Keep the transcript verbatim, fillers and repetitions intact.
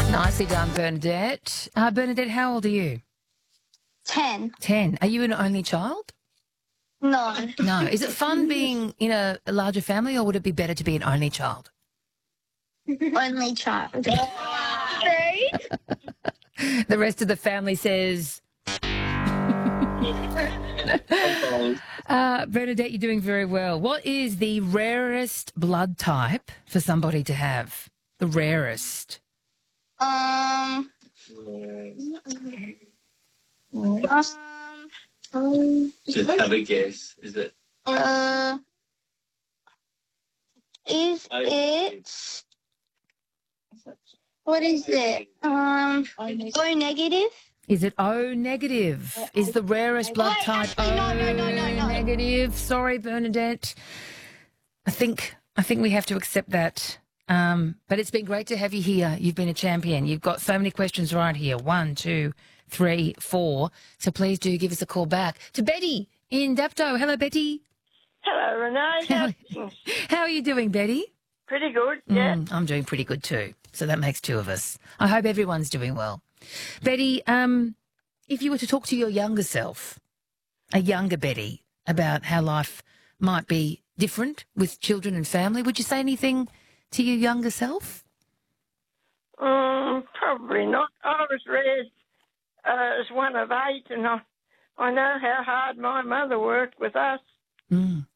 Nicely done, Bernadette. Uh, Bernadette, how old are you? Ten. Ten. Are you an only child? No. No. Is it fun being in a, a larger family, or would it be better to be an only child? Only child. Three. The rest of the family says... uh, Bernadette, you're doing very well. What is the rarest blood type for somebody to have? The rarest. Um. Um. Just have a guess. Is it? Uh. Is it? What is it? Um. O negative. Is it O negative? Is the rarest blood Wait, type actually, O no, no, no, no, no. negative? Sorry, Bernadette. I think I think we have to accept that. Um, but it's been great to have you here. You've been a champion. You've got so many questions right here. One, two, three, four. So please do give us a call back. To Betty in Dapto. Hello, Betty. Hello, Renee. How, How's things? how are you doing, Betty? Pretty good, yeah. Mm, I'm doing pretty good too. So that makes two of us. I hope everyone's doing well. Betty, um, if you were to talk to your younger self, a younger Betty, about how life might be different with children and family, would you say anything to your younger self? Um, probably not. I was raised uh, as one of eight, and I, I know how hard my mother worked with us. Mm.